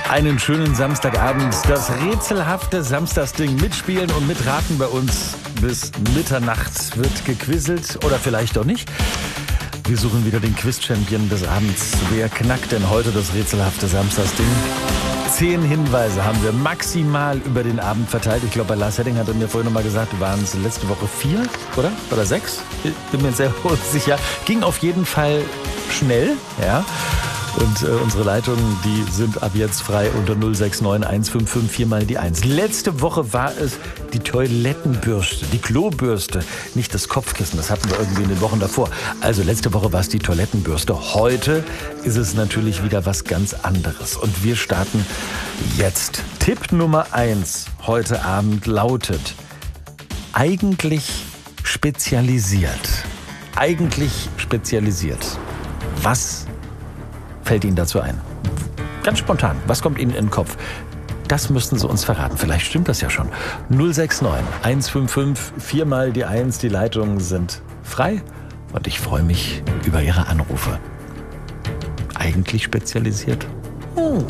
Einen schönen Samstagabend. Das rätselhafte Samstagsding mitspielen und mitraten bei uns bis Mitternacht wird gequizzelt oder vielleicht auch nicht. Wir suchen wieder den Quiz-Champion des Abends. Wer knackt denn heute das rätselhafte Samstagsding? 10 Hinweise haben wir maximal über den Abend verteilt. Ich glaube, bei Lars Hedding hat er mir vorhin noch mal gesagt, waren es letzte Woche 4, oder? Oder 6? Bin mir sehr unsicher. Ging auf jeden Fall schnell, ja. Und unsere Leitungen, die sind ab jetzt frei unter 069 155 4 mal die 1. Letzte Woche war es die Toilettenbürste, die Klobürste, nicht das Kopfkissen. Das hatten wir irgendwie in den Wochen davor. Also letzte Woche war es die Toilettenbürste. Heute ist es natürlich wieder was ganz anderes. Und wir starten jetzt. Tipp Nummer 1 heute Abend lautet: eigentlich spezialisiert. Eigentlich spezialisiert. Was fällt Ihnen dazu ein? Ganz spontan. Was kommt Ihnen in den Kopf? Das müssten Sie uns verraten. Vielleicht stimmt das ja schon. 069 155 4 mal die 1. Die Leitungen sind frei und ich freue mich über Ihre Anrufe. Eigentlich spezialisiert?